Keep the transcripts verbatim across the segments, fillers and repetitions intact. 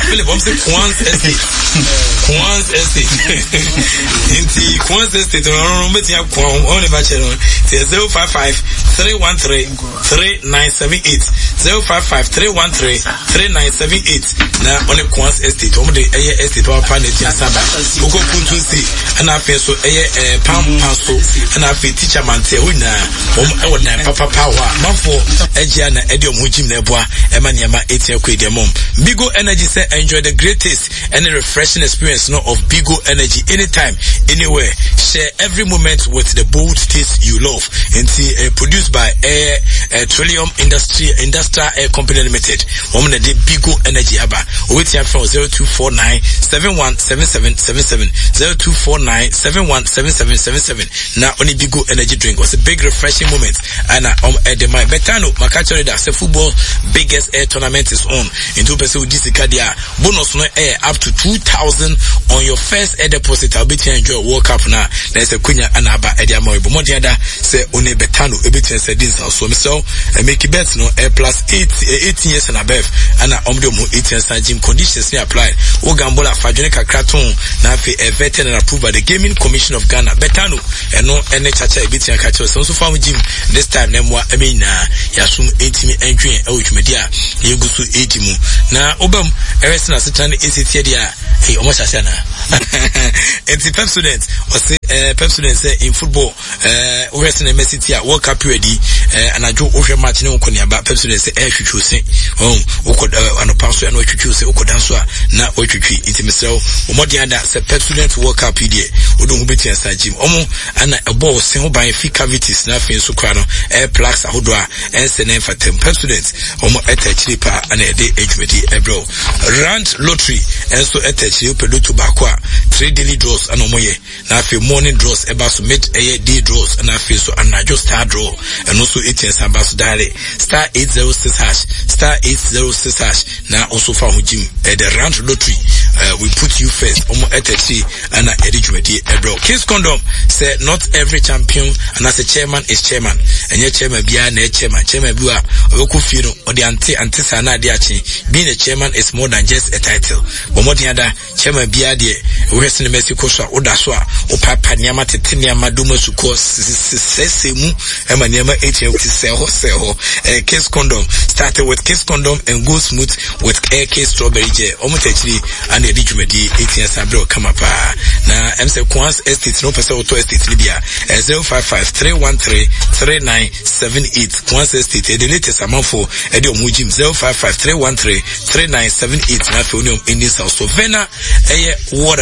Philip, I'm saying Quans Estate. Quans Estate. Inti Quans Estate, I'm betting you Quan on the bachelor. zero five five three one three three nine seven eight. zero five five three one three three nine seven eight. Now on the Quans Estate, on the A Estate or Planet Saba. Ugo Puntu see, and I feel so a Pam Paso, and I feel teacher Mante, Wina, um, Papa Power, Mafo, Ejiana, Edio Mujim Nebua, Emaniama, eighteen Quid Mom. Bigo Energy say enjoy the greatest and a refreshing experience no, of Bigo Energy anytime, anywhere. Share every moment with the bold taste you love. And see, uh, produced by Air uh, Trillium Industry Industrial Air Company Limited. Woman the Bigo Energy Abba. Wait here from zero two four nine seven one seven seven seven seven zero two four nine seven one seven seven seven seven. Now only Bigo Energy drink was a big refreshing moment. And um at the my Betano Makachori that's the football biggest air tournament is on. In two percent with this Kadia bonus no air up to two thousand on your first air deposit. I'll be to enjoy World Cup now. There's a Kunya and Abba Edia Moy. But more than that, say only Betano a bit and said this also. So and make it bet no air plus eight eighteen years and above. And I'm the eighteen years gym conditions apply. O Gambola Fajonica Kraton now a vetted and approved by the Gaming Commission of Ghana. Betano and no any chacha a bit and catch us. Also found gym this time name I mean Yasum eighteen entry and Ouch Media Yugusu eighty. Now Obam Ereson as a tan is it here. Hey, almost Asana. And the Pep students was uh Pep students in football uh Western M S C World Cup ready uh, and I do over match no konya ba Pep students eh twitwu say oh ukod ano pass and twitwu say ukodanso na otwitwi intimesel omodian da say Pep students World Cup die odo hu beti asa gym omo ana a ball se ho ban fi cavities na fin so kwa no air plaques ahodo a ense for Pep students omo etachiri pa ana e dey edwedi ebro rand lottery enso etachiri pedoto bakwa three daily draws and omoye na fi morning draws eba so mid a day draws and fi so anajo star draw and also eighteen sabas dare star eight zero six hash star eight zero six hash na also fa ho gym uh, the rand lottery uh, we put you first omo etachiri ana edwedi ebro Kiss Condom say not every champion and as a chairman is chairman and your chairman bia na chairman chairman bua oku fi no o de anti anti sana de achi being a chairman is more than just a title but more than that chairman bia de we hwese ne Mexico so o da so a o papa niama tete niama do masuko sesemu e ma niama eighteen ti se ho se ho Kiss Condom started with Kiss Condom and go smooth with A K Strawberry J omotachiri and the djumedi eighteen sabro kama pa na M C Quans Estate no person auto estate libya zero five five three one three three nine seven eight Quans Estate the latest amount for edio mujim zero five five three one three three nine seven eight na for union in this house so vena eh water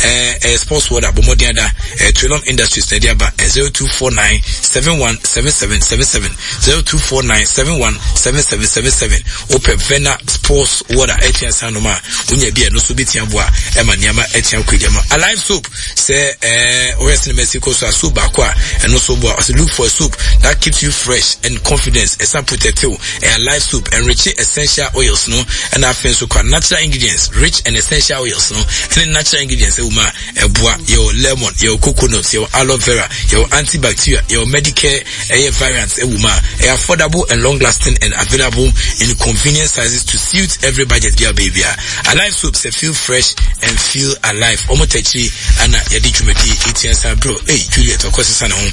eh sports water bomodianda eh Trillium Industries na dia ba zero two four nine seven one seven seven seven seven zero two four nine seven one seven seven seven seven open vena sports water eighteen sanoma unya bia no so bitia boa e ma niama eighteen kwediama alive soap say eh West in Mexico so soup bakwa and also boa so look for a soup that keeps you fresh and confidence esa protective a live soup and rich essential oils no and afen so kwa natural ingredients rich and essential oils no and natural ingredients e uma e boa your lemon your coconut your aloe vera your antibacterial your medicare e variants e uma e affordable and long lasting and available in convenient sizes to suit every budget dear baby alive soup say feel fresh and feel alive omotachi ana yadi chumeti eighteen sa bro hey Juliet okosisa na ho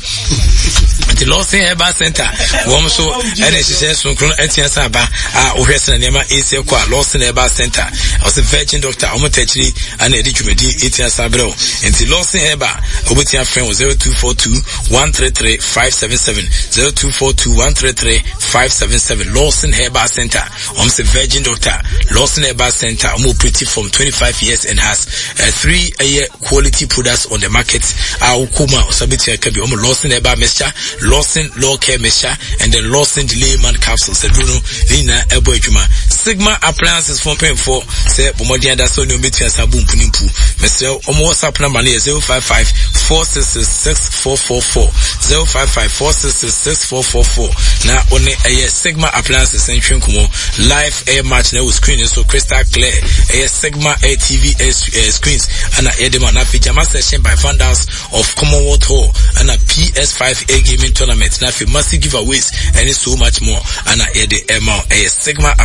the Lawson Herbal Center wom so ene hyehyɛ so kron eighteen sa ba a ohwese na nema ese kwa Lawson Herbal Center was a virgin doctor omotachi ana yadi chumeti eighteen sa bro and the Lawson Herbal obetia friend zero two four two one three three five seven seven zero two four two one three three five seven seven Lawson Herbal Center um say virgin doctor Lawson Herbal Center um operative from twenty-five years and has uh, three a year quality products on the market uh ukuma osabitia kabi um Lawson Herbal Mixture Lawson Law Care Mixture and the Lawson Delayman capsules Bruno Lina Ebo Ejuma Sigma Appliances from paying for say bomodian da so no metia sabun punimpu mesel um WhatsApp number is zero five five four six six six four four four zero five five four six six six four four four na one a Sigma Appliances and Trinkumo live air match now screen so crystal clear a Sigma A T V uh, screens and a edema na pajama session by Vandals of Commonwealth Hall and a P S five A gaming tournament na fi massive giveaways and so much more and a ede amount a Sigma Appliances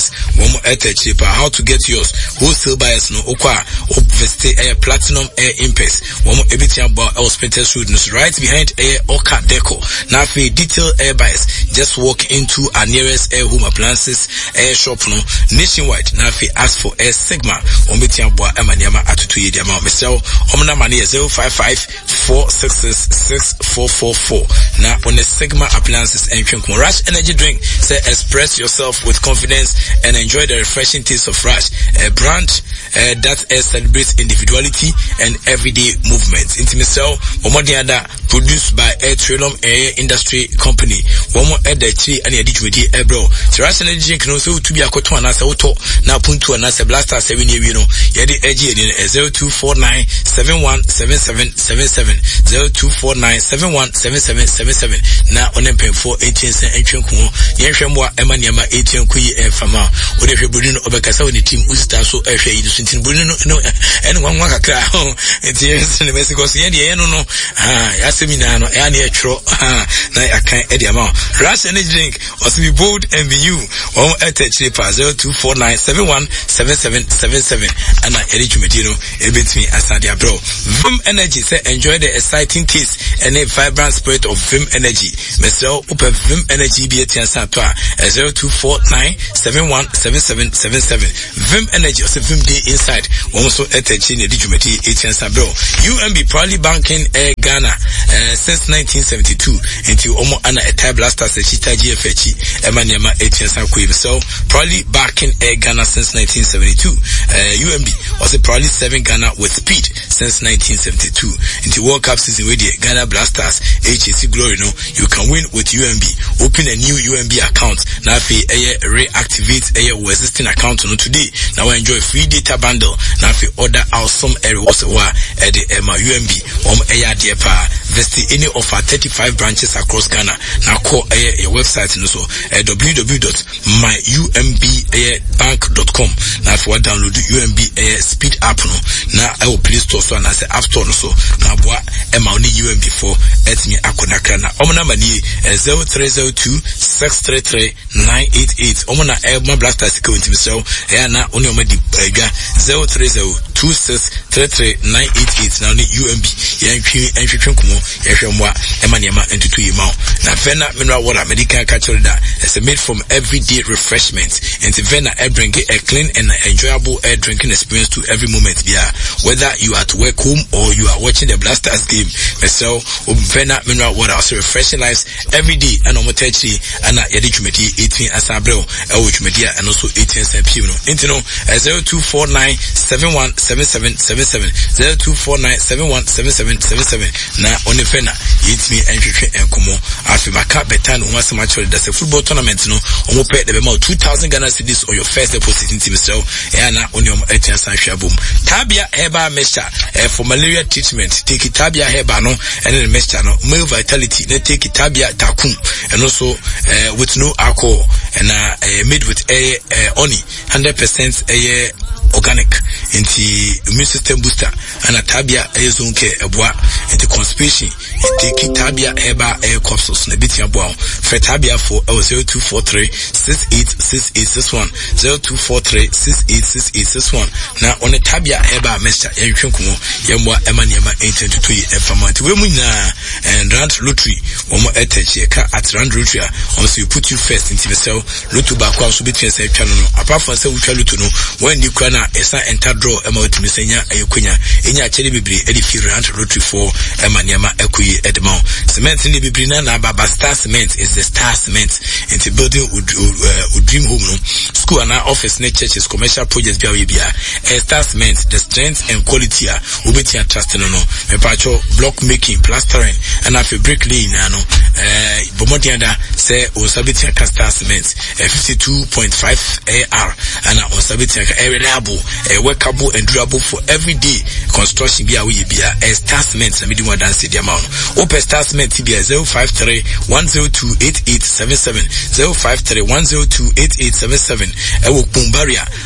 appliances one at cheaper. How to get yours? Wholesale buyers no okwa visit a Platinum Air Impress one everything about our Spinter students right behind Air Oka Deco. Now for detailed air buyers, just walk into our nearest air home appliances air shop no nationwide. Now if you ask for Air Sigma on Bitiamba Emaniama Atutu Yediama Mister Omna Mani zero five five four six six six four four four. Now on the Sigma appliances and drink more Rush energy drink. Say express yourself with confidence and enjoy the refreshing taste of Rush, a brand uh, that uh, celebrates individuality and everyday movement. Into Mister Omodiada produced by Air Trilum Air Industry Company. One more at the tree and edit with the bro. So Rush energy drink no so to be a cotton and as a auto now punto and as a blaster seven year you know. Yadi edgy in zero two four nine seven one seven seven seven seven zero two four nine seven one seven seven seven seven. Now on them pay for eighteen cent entry kumo. Yenshemwa Emaniama eighteen kui e fama. Ode hwe Bruno obekasa woni team Usta so e hwe yi suntin Bruno no en wan wan kakra ho. Enti yes ne Mexico so ye de ye no no. Ah ya seminar no ya na e twro. Ah na akan e de ama. Rush energy drink also be bold and be you. One at cheaper zero two four nine seven one seven seven seven seven. And I edit me it beats me as Nadia bro. Vim Energy say enjoy the exciting taste and a vibrant spirit of Vim Energy. Mister Upe Vim Energy be a tiansatwa zero two four nine seven one seven seven seven seven. Vim Energy also Vim Day inside. Also at a chin edumeti etiansa bro. U M B proudly banking Air Ghana uh, since nineteen seventy-two until Omo Anna a Thai blaster Sechita G F H Emaniama etiansa Queen. So proudly backing Air Ghana since nineteen seventy-two. Uh, U M B also proudly serving Ghana with speed since nineteen seventy-two. Into World Cup season with the Ghana Blasters H A C Glory no, you can win with U M B. Open a new U M B account. Now if you reactivate a existing account no today. Now enjoy free data bundle. Now if you order out some areas at the U M B um air dear pa visit any of our thirty-five branches across Ghana. Now call a website no so at w w w dot my u m b bank dot com. Now if you download the U M B uh, speed app no na I will Play Store so and I say App Store no so na boa e ma oni U M B for et me akona kana omna mani zero three zero two six three three nine eight eight omna e ma blaster sika wonti so e na oni o ma di ga zero three zero two six three three nine eight eight na oni U M B yan twi entwetwe kumo ye hwemwa e ma nema entutu yi ma na Vena mineral water medical catcher da is made from everyday refreshment and Vena air drink a clean and enjoyable air drinking experience to every moment yeah whether you are at work home or you are watching the Blasters game. So Vena mineral water also refreshing lives every day and on motechi and at yedi chumeti eighteen asabrel ewo chumedia and also eighteen sepino intino zero two four nine seven one seven seven seven seven zero two four nine seven one seven seven seven seven na on the Vena it me entry and komo afi maka betan o wase match that's a football tournament no omo pay the bema two thousand Ghana cedis on your first deposit in team so e na on your eighteen sanhwa bom Tabia Heba mixture uh, for malaria treatment. Take Tabia Heba no and then mixture no male vitality. Then take Tabia Takum and also uh, with no alcohol and uh, uh, made with a uh, only hundred percent a organic into immune system booster and a Tabia a zonke a bois into constipation. Take Tabia Heba air capsules na biti aboa. For Tabia for zero two four three six eight six eight six one zero two four three six eight six eight six one. Now on a Tabia Heba mixture ya ywenkumo yemwa emaniama eighteen to two informant we mu na and Rand Lottery omo etechi ka at Rand Lottery also you put you first into the cell lotto back so between say twa no apart from say we twa lotto no when you kwana esa enter draw ema otimi senya ayekonya enya akere bebre e fi Rand Lottery for emaniama ekoyi edema cement ni bebre na na baba Star Cement is the Star Cement into building would uh, dream home no school and office ne churches commercial projects bia we bia Star Cement the strength and quality a ubeti trust no no me pacho block making plastering and afi brick laying no eh bomodianda say o sabiti ka Star Cement fifty-two point five A R and o sabiti ka reliable eh workable and durable for everyday construction bia we bia Star Cement na me di one dance the amount o Star Cement bia zero five three one zero two eight eight seven seven zero five three one zero two eight eight seven seven e wo Kumbaria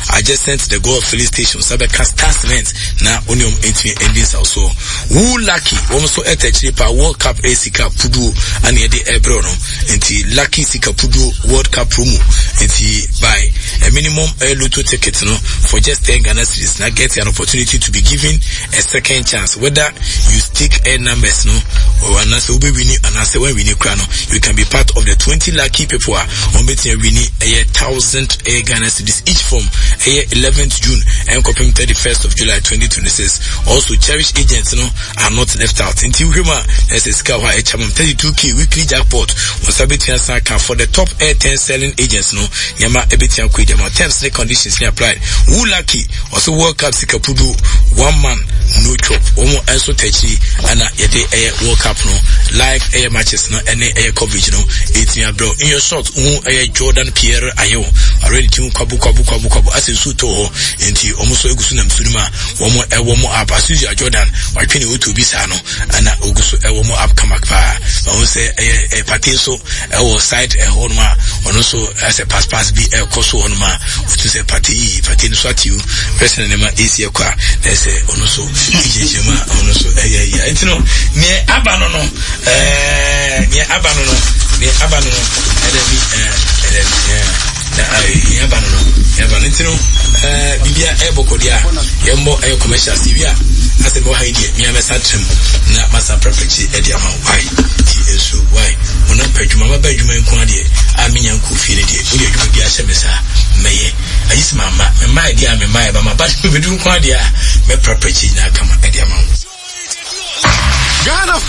adjacent to the Gold Filling Station, Sabeka Star Cement, na Onium Entry Endings also. Who lucky, almost at a World Cup A Sika Pudu, and yet the Ebrono, and the Lucky Sika Pudu World Cup promo, and he buy a minimum a lotto ticket no, for just ten Ghana cedis. Now get an opportunity to be given a second chance. Whether you stick a numbers no, or an answer will be winning, and answer when winning crown, you can be part of the twenty lucky people on betting winning a thousand a Ghana cedis each from a eleventh June and copying thirty-first of July twenty twenty-six. Also, cherished agents no are not left out. Until Huma, as a scout, a champion thirty-two K weekly jackpot was a bit for the top air ten selling agents no Yama Ebitian Quidama terms and conditions applied. Who lucky also World Cup Sikapudu one man no chop Omo also Techi and a day World Cup no live air matches no any air coverage no eighteen bro in your shot who a Jordan Pierre Ayo already tune Kabu Kabu Kabu Kabu as in Suto into almost Ogusunam Sunima one more a one more up as usual Jordan or Penny to be Sano and Ogusu a one more up Kamakpa I will say a Patiso a side a Honma and also as a pass pass be a Koso Honma which is a party Patin Swatu person name is your car there's a also Ijema also a yeah it's no near Abanono uh near Abanono near Abanono and then and then yeah Abanono Yabanitino uh Bibia Ebokodia Yambo a commercial Sivia as a more idea me a satim na masa perfect ediama why so why ona pedwuma ba badwuma nkwade amenya nku fie de odi adwuma bi ahye mesa meye ayis mama me mai dia me mai ba ma ba bedu nkwade a me perfect na kama ediama Ghana